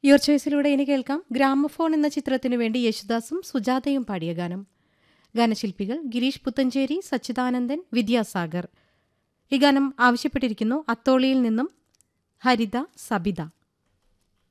Your ചോയ്സിലൂടെ ഇനി കേൾക്കാം gramophone എന്ന ചിത്രത്തിനു വേണ്ടി യേശുദാസും സുജാതയും പാടിയ ഗാനം. ഗാനശില്പികൾ ഗിരീഷ് പുത്തഞ്ചേരി, സച്ചിദാനന്ദൻ, വിദ്യാസാഗർ. ഈ ഗാനം ആവശ്യപ്പെട്ടിരിക്കുന്നു അത്തോളിയിൽ നിന്നും ഹരിത സബിത.